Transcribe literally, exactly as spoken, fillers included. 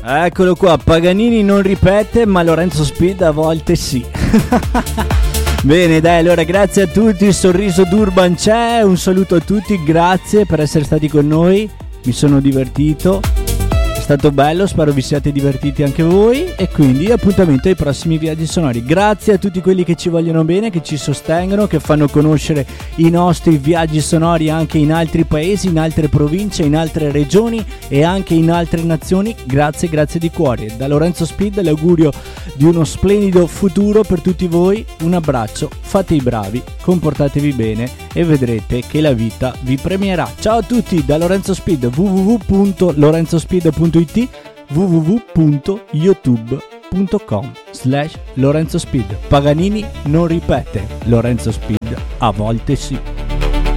Eccolo qua, Paganini non ripete, ma Lorenzo Speed a volte sì. Bene, dai, allora grazie a tutti, il sorriso d'Urban c'è, un saluto a tutti, grazie per essere stati con noi, mi sono divertito, è stato bello, spero vi siate divertiti anche voi e quindi appuntamento ai prossimi viaggi sonori. Grazie a tutti quelli che ci vogliono bene, che ci sostengono, che fanno conoscere i nostri viaggi sonori anche in altri paesi, in altre province, in altre regioni e anche in altre nazioni. Grazie, grazie di cuore. Da Lorenzo Speed l'augurio di uno splendido futuro per tutti voi, un abbraccio, fate i bravi, comportatevi bene e vedrete che la vita vi premierà. Ciao a tutti da Lorenzo Speed, w w w punto lorenzospeed punto it, w w w punto youtube punto com slash Lorenzo Speed. Paganini non ripete, Lorenzo Speed a volte sì.